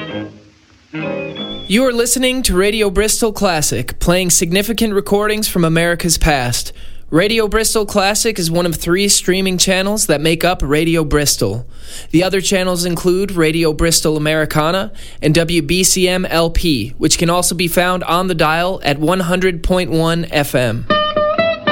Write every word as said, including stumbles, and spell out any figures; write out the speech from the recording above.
You are listening to Radio Bristol Classic, playing significant recordings from America's past. Radio Bristol Classic is one of three streaming channels that make up Radio Bristol. The other channels include Radio Bristol Americana and W B C M L P, which can also be found on the dial at one hundred point one F M.